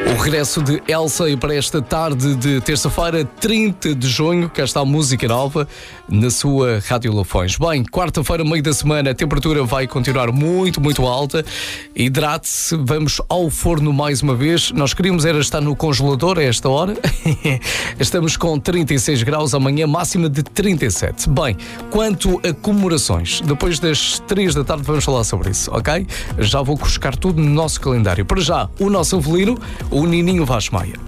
O regresso de Elsa e para esta tarde de terça-feira, 30 de junho, cá está a música nova na sua Rádio Lafões. Bem, quarta-feira, meio da semana, a temperatura vai continuar muito, muito alta. Hidrate-se, vamos ao forno mais uma vez. Nós queríamos era estar no congelador a esta hora. Estamos com 36 graus, amanhã máxima de 37. Bem, quanto a comemorações, depois das 3 da tarde vamos falar sobre isso, ok? Já vou buscar tudo no nosso calendário. Para já, o nosso avelino, o Nininho Vaz Maia.